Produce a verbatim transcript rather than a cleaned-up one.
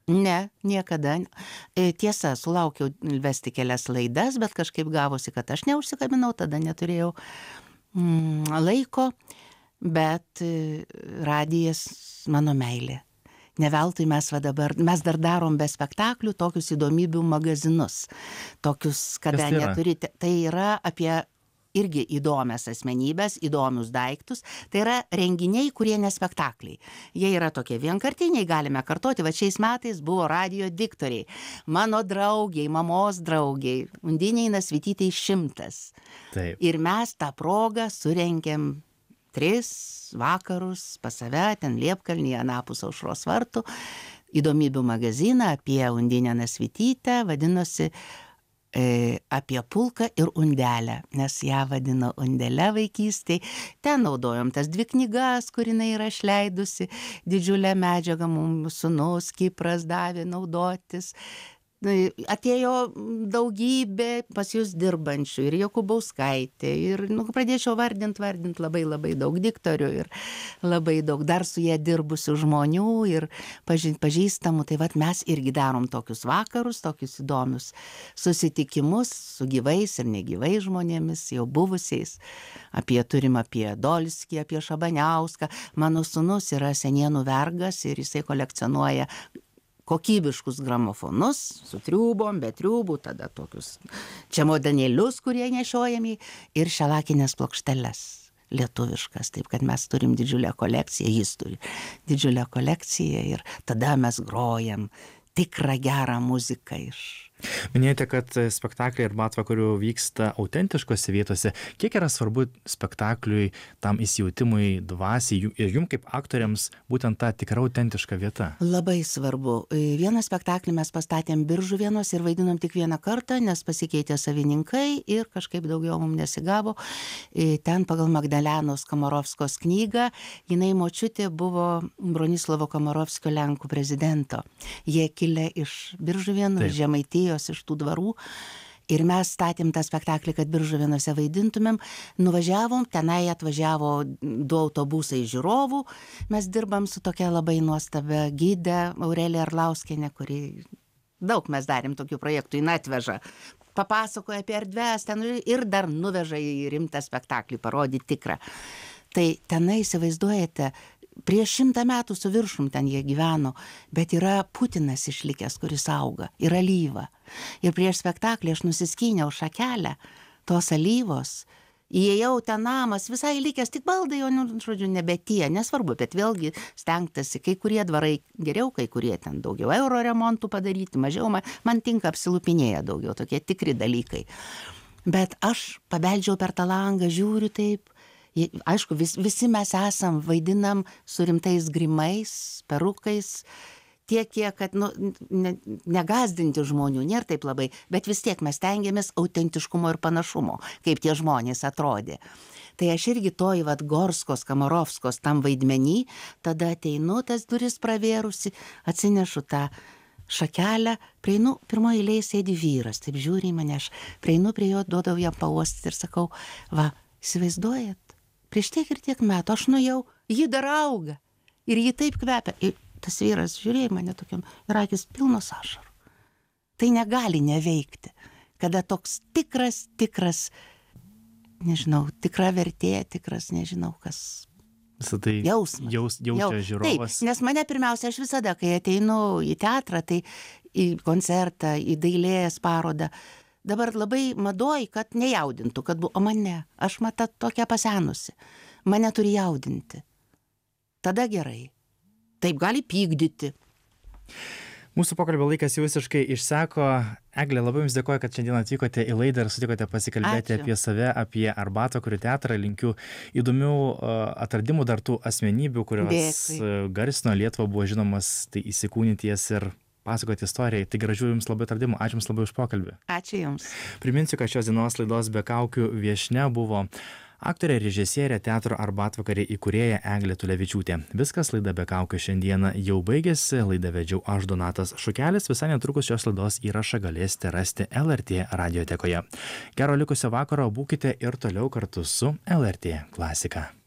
Ne, niekada. E, Tiesa, sulaukiau vesti kelias laidas, bet kažkaip gavosi, kad aš neužsikabinau, tada neturėjau mm, laiko, bet e, radijas mano meilė. Ne veltui mes va dabar, mes dar darom be spektaklių tokius įdomybių magazinus. Tokius, kada Kas tai yra? neturite, tai yra apie irgi įdomias asmenybės, įdomius daiktus. Tai yra renginiai, kurie ne spektakliai. Jie yra tokie vienkartiniai, galime kartoti. Va šiais metais buvo radijo diktoriai. Mano draugiai, mamos draugiai, Undinei Nasvytytei šimtas. Taip. Ir mes tą progą surengėm tris vakarus pas save, ten Liepkalnyje, anapus Aušros vartų. Įdomybių magaziną apie Undinę Nasvytytę, vadinosi E, apie Pulką ir Undelę, nes ją vadino Undele vaikystėj. Ten naudojom tas dvi knygas, kur jinai yra išleidusi, didžiulę medžiagą mums sūnus Kipras davė naudotis. Atėjo daugybė pas jūs dirbančių, ir Jokubauskaitė, ir nu, pradėčiau vardint, vardint labai labai daug diktorių ir labai daug dar su jie dirbusių žmonių ir paži pažįstamų. Tai vat mes irgi darom tokius vakarus, tokius įdomius susitikimus su gyvais ir negyvais žmonėmis, jau buvusiais. Apie, turim apie Dolskį, apie Šabaniauską. Mano sūnus yra senienų vergas ir jisai kolekcionuoja kokybiškus gramofonus su triūbom, be triūbų, tada tokius čemodanėlius, kurie nešiojami, ir šelakinės plokšteles lietuviškas. Taip kad mes turim didžiulę kolekciją, jis turi didžiulę kolekciją ir tada mes grojam tikrą gerą muziką iš. Minėjote, kad spektakliai ir arbatvakarių vyksta autentiškose vietose. Kiek yra svarbu spektakliui, tam įsijautimui, dvasiai ir jums kaip aktoriams būtent ta tikra autentiška vieta? Labai svarbu. Vieną spektaklį mes pastatėm Biržuvėnuos ir vaidinom tik vieną kartą, nes pasikeitė savininkai ir kažkaip daugiau mums nesigavo. Ten pagal Magdalenos Komorovskos knygą, jinai močiutė buvo Bronislovo Komorovskio Lenkų prezidento. Jie kilę iš Biržuvėnų, iš Žemaitijos, iš tų dvarų. Ir mes statėm tą spektaklį, kad Biržuvėnuose vaidintumėm. Nuvažiavom, tenai atvažiavo du autobusai žiūrovų. Mes dirbam su tokia labai nuostabia gide Aurelija Arlauskienė, kuri daug mes darėm tokių projektų, jin atveža. Papasakoja apie erdves ten ir dar nuveža į rimtą spektaklį, parodyti tikrą. Tai tenai įsivaizduojate, prieš šimtą metų su viršum ten jie gyveno, bet yra Putinas išlikęs, kuris auga, ir alyva. Ir prieš spektaklį aš nusiskyniau šakelę tos alyvos, įėjau ten namas, visai likęs, tik baldai, o, nu, žodžiu, nebe tie, nesvarbu, bet vėlgi stengtasi, kai kurie dvarai geriau, kai kurie ten daugiau euro remontų padaryti, mažiau, man, man tinka apsilupinėję daugiau, tokie tikri dalykai. Bet aš pabeldžiau per tą langą, žiūriu taip. Aišku, vis, visi mes esam, vaidinam su rimtais grimais, perukais, tiek, kiek, kad nu, ne, negazdinti žmonių, nėra taip labai, bet vis tiek mes tengiamės autentiškumo ir panašumo, kaip tie žmonės atrodė. Tai aš irgi toj vat Gorskos, Komorovskos tam vaidmenį, tada ateinu, tas duris pravėrusi, atsinešu tą šakelę, prieinu, pirmoje eilėje sėdi vyras, taip žiūri į mane, aš prieinu prie jo, duodau jam pauostyti ir sakau, va, įsivaizduojat? Prieš tiek ir tiek metų aš nuėjau, ji dar auga ir ji taip kvepia. Ir tas vyras žiūrėjo mane tokiam ir akis pilnos ašarų. Tai negali neveikti, kada toks tikras, tikras, nežinau, tikra vertė, tikras, nežinau, kas. Visą tai jausmas. Jaus, jaučia žiūrovas. Taip, nes mane pirmiausia, aš visada, kai ateinu į teatrą, tai į koncertą, į dailės parodą, dabar labai madoj, kad nejaudintų, kad buvo, o mane, aš matau tokia pasenusi, mane turi jaudinti. Tada gerai. Taip gali pykdyti. Mūsų pokalbio laikas jau visiškai išseko. Eglė, labai jums dėkoju, kad šiandien atvykote į laidą ir sutikote pasikalbėti Ačiū. apie save, apie Arbatvakarių teatrą. Linkiu įdomių uh, atradimų dar tų asmenybių, kurios Dėkui. garsino Lietuvą, buvo žinomas, tai įsikūnyti jas ir pasakoti istorijai. Tai gražių jums labai atradimų. Ačiū jums labai už pokalbį. Ačiū jums. Priminsiu, kad šios dienos laidos Be kaukių viešnia buvo aktorė, režisierė, teatro Arbatvakariai įkūrėja Eglė Tulevičiūtė. Viskas, laida Be kaukių šiandieną jau baigėsi. Laidą vedžiau aš, Donatas Šukelis. Visai netrukus šios laidos įrašą galėsite rasti L R T radiotekoje. Gero likusio vakaro, būkite ir toliau kartu su L R T klasika.